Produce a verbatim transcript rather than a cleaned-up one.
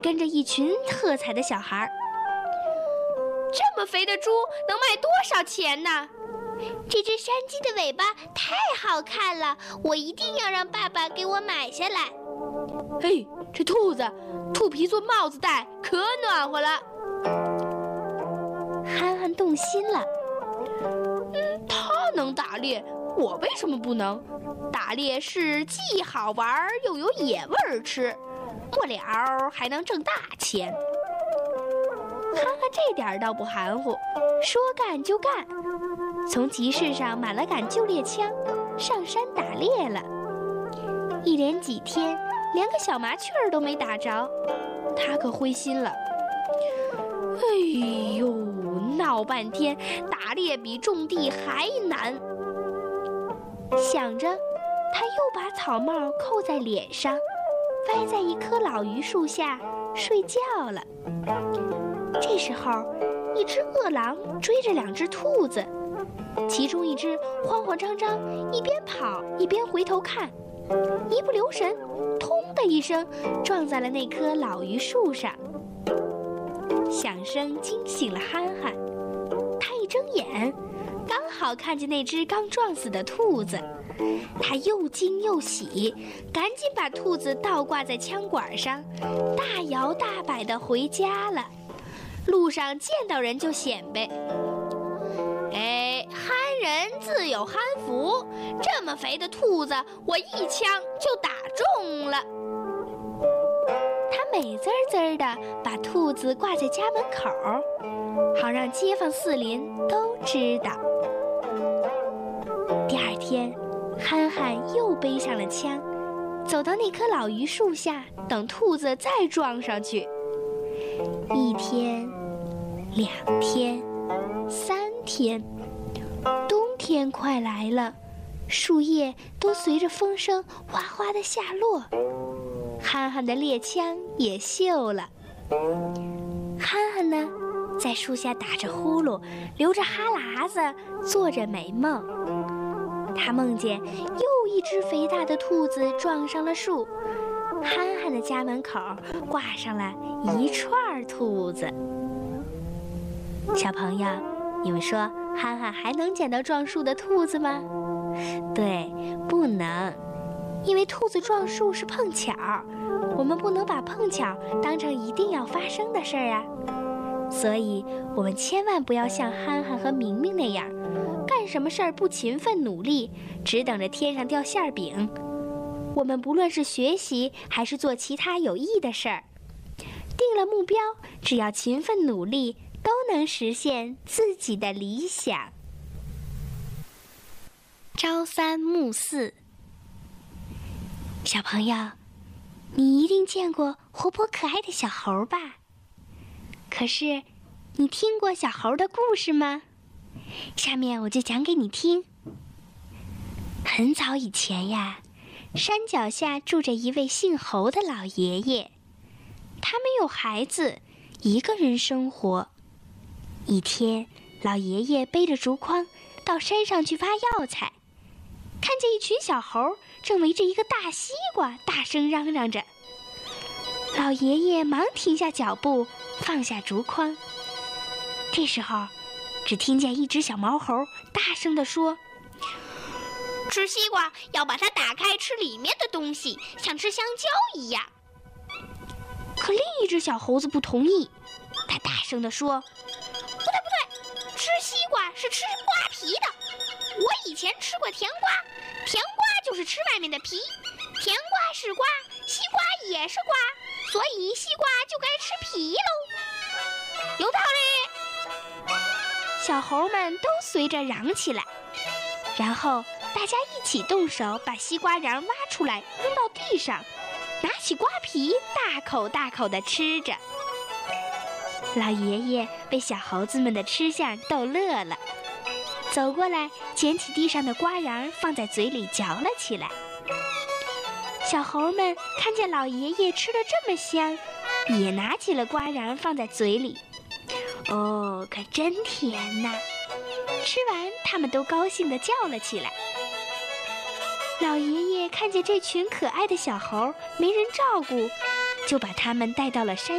跟着一群喝彩的小孩。这么肥的猪能卖多少钱呢？ 这只山鸡的尾巴太好看了，我一定要让爸爸给我买下来。 嘿，这兔子，兔皮做帽子戴，可暖和了。憨憨动心了。嗯，他能打猎，我为什么不能？打猎是既好玩又有野味儿吃，末了还能挣大钱。憨憨这点倒不含糊，说干就干，从集市上买了杆旧猎枪，上山打猎了。一连几天，连个小麻雀儿都没打着，他可灰心了。哎呦，闹半天，打猎比种地还难。想着，他又把草帽扣在脸上，歪在一棵老榆树下睡觉了。这时候，一只饿狼追着两只兔子，其中一只慌慌张张，一边跑一边回头看，一不留神，通的一声撞在了那棵老榆树上。响声惊醒了憨憨，他一睁眼，刚好看见那只刚撞死的兔子，他又惊又喜，赶紧把兔子倒挂在枪管上，大摇大摆地回家了。路上见到人就显摆，哎，憨人自有憨福，这么肥的兔子，我一枪就打中了。他美滋滋地把兔子挂在家门口，好让街坊四邻都知道。第二天，憨憨又背上了枪，走到那棵老榆树下，等兔子再撞上去。一天，两天，三天，冬天快来了，树叶都随着风声哗哗地下落，憨憨的猎枪也锈了。憨憨呢，在树下打着呼噜，流着哈喇子，做着美梦。他梦见又一只肥大的兔子撞上了树，憨憨的家门口挂上了一串兔子。小朋友，你们说憨憨还能捡到撞树的兔子吗？对，不能，因为兔子撞树是碰巧，我们不能把碰巧当成一定要发生的事儿啊。所以我们千万不要像憨憨和明明那样，干什么事儿不勤奋努力，只等着天上掉馅饼。我们不论是学习还是做其他有益的事儿，定了目标，只要勤奋努力，都能实现自己的理想。朝三暮四。小朋友，你一定见过活泼可爱的小猴吧？可是，你听过小猴的故事吗？下面我就讲给你听。很早以前呀，山脚下住着一位姓侯的老爷爷，他没有孩子，一个人生活。一天，老爷爷背着竹筐到山上去挖药材，看见一群小猴正围着一个大西瓜大声嚷嚷着。老爷爷忙停下脚步，放下竹筐。这时候，只听见一只小毛猴大声地说：“ 吃西瓜要把它打开，吃里面的东西，像吃香蕉一样。” 可另一只小猴子不同意，他大声地说：“ 不对不对，吃西瓜是吃瓜皮的。我以前吃过甜瓜，甜瓜就是吃外面的皮，甜瓜是瓜，西瓜也是瓜，所以西瓜就该吃皮喽。有道理。” 小猴们都随着嚷起来，然后大家一起动手把西瓜瓤挖出来扔到地上，拿起瓜皮大口大口地吃着。老爷爷被小猴子们的吃相逗乐了，走过来捡起地上的瓜瓤放在嘴里嚼了起来。小猴们看见老爷爷吃得这么香，也拿起了瓜瓤放在嘴里。哦，可真甜呐！吃完，他们都高兴地叫了起来。老爷爷看见这群可爱的小猴没人照顾，就把他们带到了山